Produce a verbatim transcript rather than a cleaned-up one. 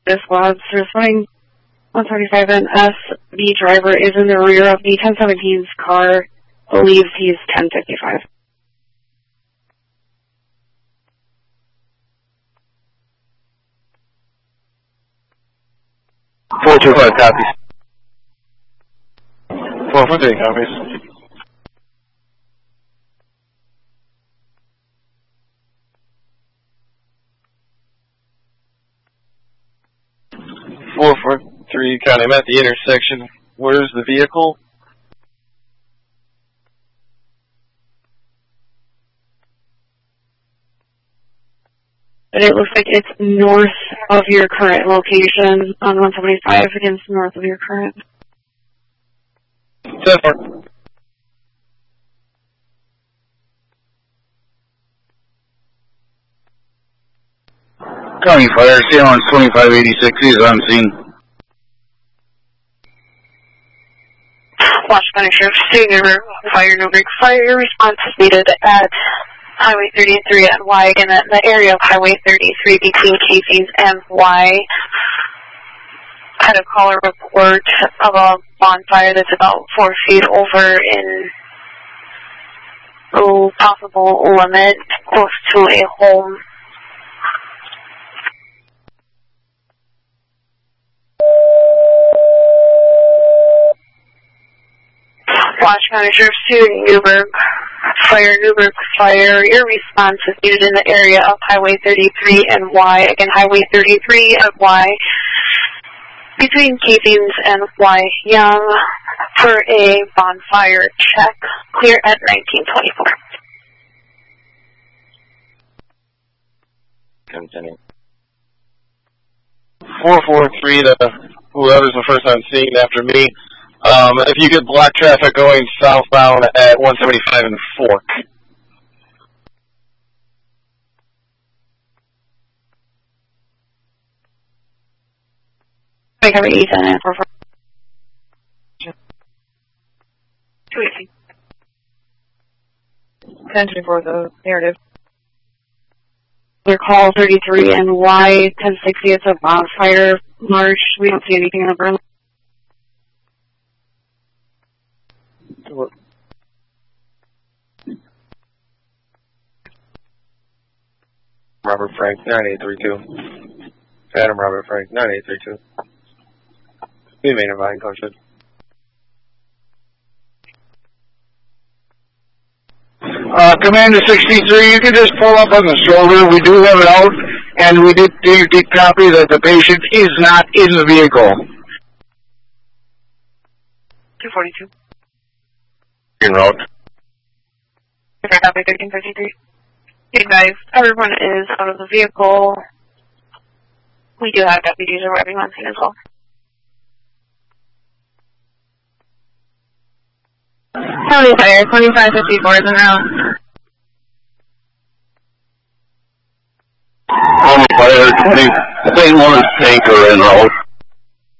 This squad, responding one thirty-five, and S B driver is in the rear of the ten seventeen's car, believes he's ten fifty-five. four two five copies. four four three copies. four four three, County, I'm at the intersection. Where's the vehicle? But it looks like it's north of your current location on one seventy-five, against north of your current. ten four. County Fire, C L N twenty-five eighty-six is on scene. Watch Punisher, State River, Fire, no break. Fire response is needed at Highway thirty-three and Y, again at the area of Highway thirty-three between Casey's and Y. Had a caller report of a bonfire that's about four feet over in oh, possible limit, close to a home. Watch Manager, Stu Newburgh, Fire, Newburgh Fire. Your response is needed in the area of Highway thirty-three and Y. Again, Highway thirty-three and Y. Between Casey's and Y Young for a bonfire check. Clear at nineteen twenty-four. Continue. four four three to whoever's the first on scene after me. Um, if you get block traffic going southbound at one seventy-five and Fork. I cover East and four four. two eighteen. ten twenty-four, the narrative. We're call thirty-three and Y ten sixty. It's a bonfire march. We don't see anything in the burn. Robert Frank, nine eight three two. Adam Robert Frank, nine eight three two. We made a vine coach. Uh, Commander sixty-three, you can just pull up on the shoulder. We do have it out, and we did, did, did copy that the patient is not in the vehicle. two forty-two. En route. Okay, copy thirteen fifty-three. Hey guys, everyone is out of the vehicle. We do have deputies arriving on scene as well. County Fire, twenty-five fifty-four is en route. County Fire, twenty, Saint Louis tanker en route.